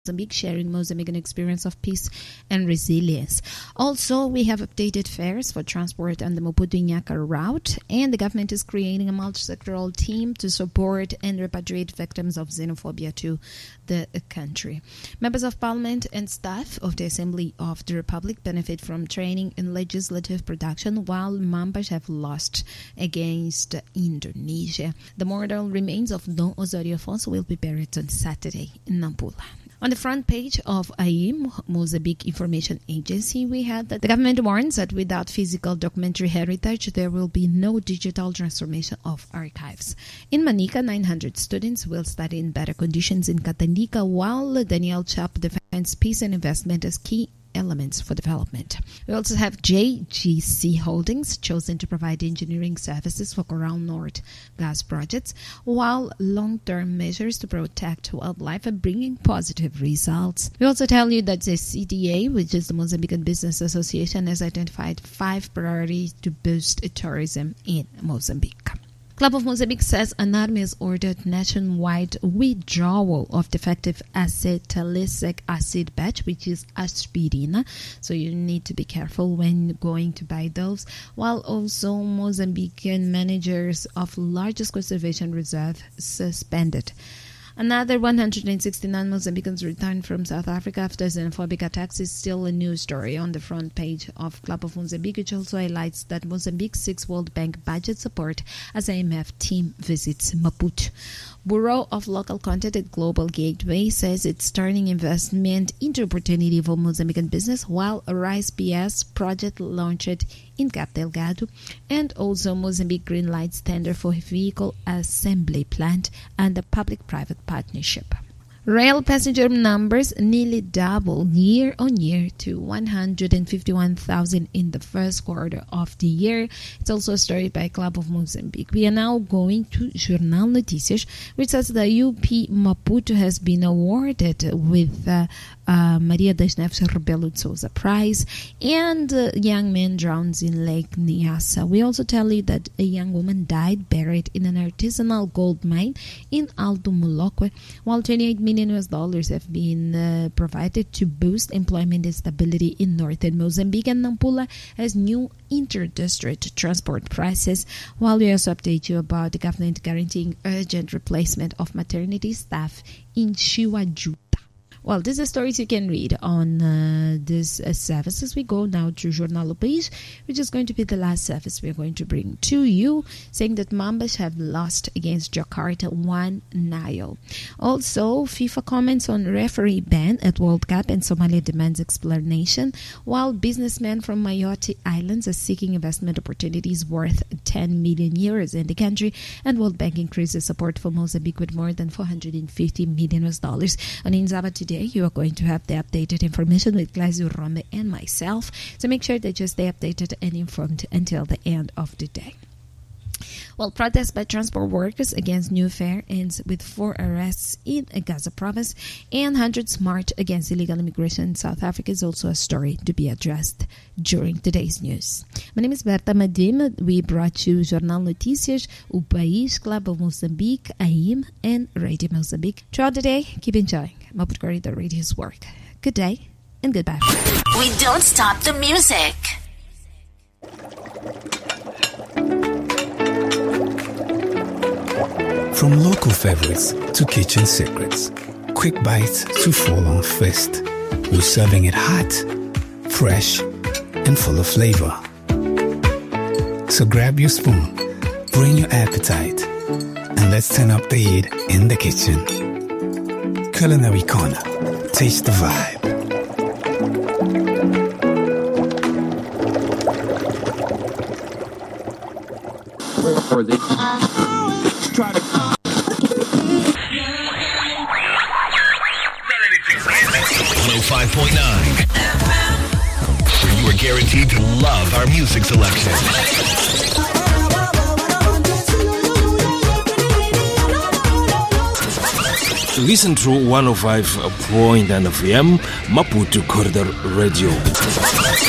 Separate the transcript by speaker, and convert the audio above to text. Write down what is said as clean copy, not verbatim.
Speaker 1: Mozambique, sharing Mozambican experience of peace and resilience. Also, we have updated fares for transport on the Maputo-Nyaka route, and the government is creating a multi-sectoral team to support and repatriate victims of xenophobia to the country. Members of Parliament and staff of the Assembly of the Republic benefit from training in legislative production, while Mambas have lost against Indonesia. The mortal remains of Dom Osorio Afonso will be buried on Saturday in Nampula. On the front page of AIM, Mozambique Information Agency, we had that the government warns that without physical documentary heritage, there will be no digital transformation of archives. In Manica, 900 students will study in better conditions in Katanika, while Daniel Chap defends peace and investment as key elements for development. We also have JGC Holdings chosen to provide engineering services for Coral North gas projects, while long-term measures to protect wildlife are bringing positive results. We also tell you that the CDA, which is the Mozambican Business Association, has identified 5 priorities to boost tourism in Mozambique. Club of Mozambique says ANARM has ordered nationwide withdrawal of defective acetylsalicylic acid batch, which is aspirina. So you need to be careful when going to buy those. While also Mozambican managers of largest conservation reserve suspended. Another 169 Mozambicans returned from South Africa after xenophobic attacks is still a news story on the front page of Club of Mozambique, which also highlights that Mozambique seeks World Bank budget support as IMF team visits Maputo. Bureau of Local Content at Global Gateway says it's turning investment into opportunity for Mozambican business, while a Rice PS project launched in Cabo Delgado, and also Mozambique greenlights tender for vehicle assembly plant and the public-private partnership. Rail passenger numbers nearly doubled year on year to 151,000 in the first quarter of the year. It's also a story by Club of Mozambique. We are now going to Jornal Notícias, which says the UP Maputo has been awarded with Maria das Neves Rebelo de Sousa Prize, and young man drowns in Lake Nyasa. We also tell you that a young woman died buried in an artisanal gold mine in Alto Molokwe, while $28 million have been provided to boost employment and stability in northern Mozambique, and Nampula has new inter-district transport prices, while we also update you about the government guaranteeing urgent replacement of maternity staff in Chihuahua. Well, these are stories you can read on this services. We go now to Jornal País, which is going to be the last service we're going to bring to you, saying that Mambas have lost against Jakarta 1-0. Also, FIFA comments on referee ban at World Cup, and Somalia demands explanation, while businessmen from Mayotte Islands are seeking investment opportunities worth 10 million euros in the country, and World Bank increases support for Mozambique with more than $450 million. On Inzaba today, you are going to have the updated information with Glazio Rombe and myself. So make sure that you stay updated and informed until the end of the day. Well, protest by transport workers against new fare ends with 4 arrests in Gaza province, and hundreds march against illegal immigration in South Africa is also a story to be addressed during today's news. My name is Berta Madim. We brought you Jornal Notícias, O País, Club of Mozambique, AIM, and Radio Mozambique. Throughout the day, keep enjoying Maputo Corridor Radio's work. Good day and goodbye.
Speaker 2: We don't stop the music.
Speaker 3: From local favorites to kitchen secrets, quick bites to full-on feast. We're serving it hot, fresh, and full of flavor. So grab your spoon, bring your appetite, and let's turn up the heat in the kitchen. Culinary Corner. Taste the vibe.
Speaker 4: For the try to
Speaker 5: 105.9, where you are guaranteed to love our music selection.
Speaker 6: Listen to 105.9 FM Maputo Corridor Radio.